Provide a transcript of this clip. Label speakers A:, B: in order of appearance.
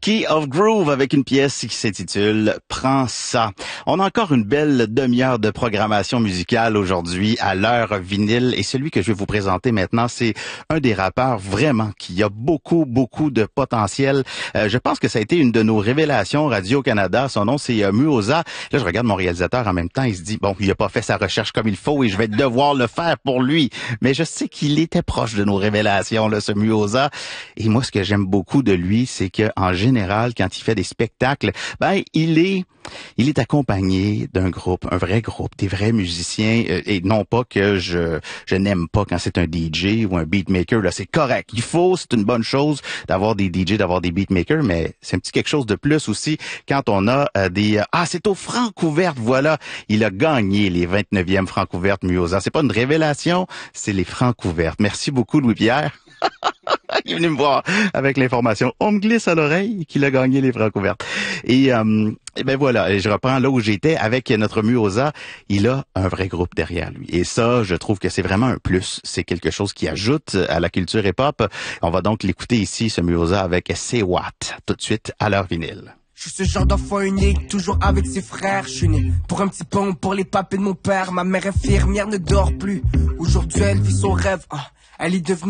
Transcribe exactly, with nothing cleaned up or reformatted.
A: Key of Groove avec une pièce qui s'intitule Prends ça. On a encore une belle demi-heure de programmation musicale aujourd'hui à l'heure vinyle et celui que je vais vous présenter maintenant, c'est un des rappeurs vraiment qui a beaucoup, beaucoup de potentiel. Euh, je pense que ça a été une de nos révélations Radio-Canada. Son nom, c'est euh, Muoza. Là, je regarde mon réalisateur en même temps. Il se dit, bon, il a pas fait sa recherche comme il faut et je vais devoir le faire pour lui. Mais je sais qu'il était proche de nos révélations, là, ce Muoza. Et moi, ce que j'aime beaucoup de lui, c'est que en général, quand il fait des spectacles, ben, il est, il est accompagné d'un groupe, un vrai groupe, des vrais musiciens, euh, et non pas que je, je n'aime pas quand c'est un D J ou un beatmaker, là, c'est correct. Il faut, c'est une bonne chose d'avoir des D J, d'avoir des beatmakers, mais c'est un petit quelque chose de plus aussi quand on a euh, des, euh, ah, c'est au Francouverte, voilà. Il a gagné les vingt-neuvième Francouverte Muoza. C'est pas une révélation, c'est les Francouvertes. Merci beaucoup, Louis-Pierre. Il est venu me voir avec l'information. On me glisse à l'oreille qu'il a gagné les Francouvertes. Et, euh, et ben voilà, et je reprends là où j'étais avec notre Muoza. Il a un vrai groupe derrière lui. Et ça, je trouve que c'est vraiment un plus. C'est quelque chose qui ajoute à la culture hip-hop. On va donc l'écouter ici, ce Muoza, avec Say What, tout de suite à l'heure vinyle.
B: Je suis ce genre d'enfant unique, toujours avec ses frères. Je suis né pour un petit pont, pour les papés de mon père. Ma mère infirmière ne dort plus. Aujourd'hui, elle vit son rêve. Ah, elle est devenue